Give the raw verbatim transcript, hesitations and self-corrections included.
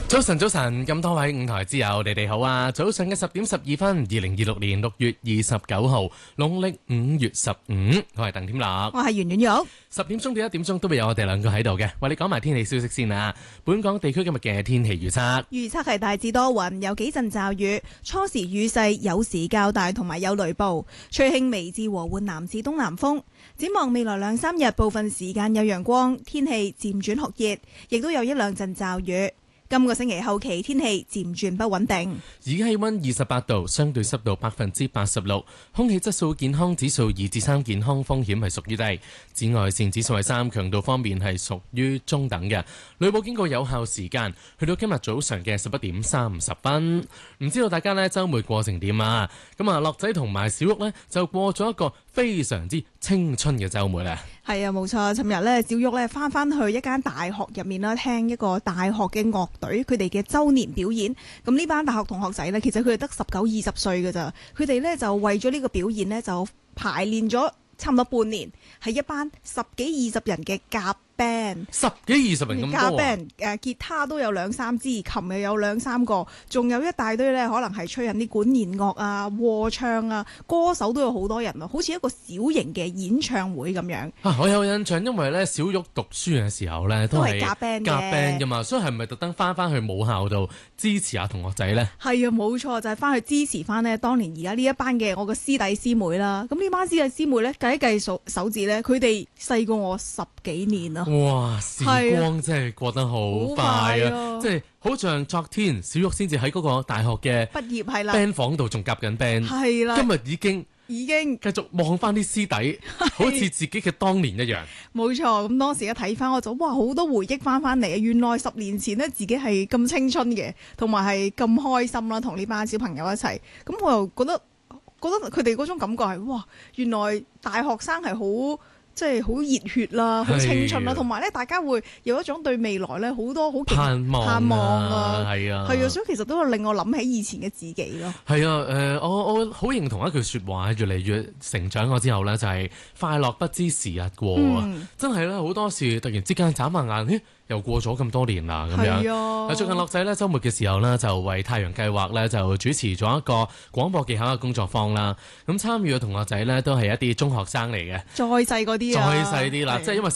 早晨，早晨，咁多位五台之友，你哋好啊！早上嘅十點十二分，二零二六年六月二十九號，農曆五月十五，我係鄧添樂， 我係圓圓玉。 十點鐘到一點鐘都會有我哋兩個喺度嘅，為你講埋天氣消息先啊！本港地區今日嘅天氣預測， 預測係大致多雲，有幾陣驟雨，初時雨勢有時較大，同埋有雷暴，吹輕微至和緩南至東南風。展望未來兩三日，部分時間有陽光，天氣漸轉酷熱，亦都有一兩陣驟雨。今個星期後期天氣漸轉不穩定。 而家氣溫二十八度，相對濕度百分之八十六，空氣質素健康指數二至三，健康風險係屬於低。紫外線指數係三，強度方面係屬於中等嘅。雷暴警告有效時間去到今日早上嘅十一點三十分。唔知道大家呢週末過成點啊？咁啊，樂仔同埋小玉呢，就過咗一個非常之青春嘅週末咧。 係啊，冇錯。尋日咧，小玉咧翻翻去一間大學入面啦，聽一個大學嘅樂隊佢哋嘅周年表演。咁呢班大學同學仔呢，其實佢哋得十九、二十歲㗎咋。佢哋呢，就為咗呢個表演呢，就排練咗差唔多半年，係一班十幾、二十人嘅夾 band， 十幾二十人咁多啊！ 夾 band，誒，吉他都有兩三支，琴又有兩三個，仲有一大堆咧，可能係吹緊啲管弦樂啊、和唱啊，歌手都有好多人啊，好似一個小型嘅演唱會咁樣。 啊，我有印象，因為咧小玉讀書嘅時候咧都係夾 band 夾 band 噶嘛，所以係咪特登翻翻去母校度支持下同學仔咧？係啊，冇錯，就係、是、翻去支持翻呢當年而家呢一班嘅我個師弟師妹啦。咁呢班師弟師妹咧計一計數手指咧，佢哋細過我十幾年啊！ 哇，時光真係過得好快啊！即係好像昨天小玉先至喺嗰個大學嘅畢業係啦 band 房度仲夾緊 band， 係啦， 今日已經已經繼續望翻啲師弟，好似自己嘅當年一樣。 冇錯，咁當時一睇翻我就哇好多回憶翻翻嚟啊！原來十年前呢，自己係咁青春嘅，同埋係咁開心啦，同呢班小朋友一齊。咁我又覺得覺得佢哋嗰種感覺係哇，原來大學生係好。即係好熱血啦，好青春啦，同埋咧，大家會有一種對未來咧好多好盼望盼望啊， 係啊， 係啊，所以其實都係令我諗起以前嘅自己咯。 係啊，誒、呃，我我好認同一句説話，越嚟越成長咗之後咧，就係、是、快樂不知時日過啊！嗯、真係咧，好多時突然之間眨下眼，咦，又過咗咁多年啦，咁樣。 啊、 最近樂仔咧週末嘅時候呢，就為太陽計劃咧就主持咗一個廣播技巧嘅工作坊啦。咁參與嘅同學仔呢，都係一啲中學生嚟嘅， 再細嗰啲。 再細啲啦，即係因為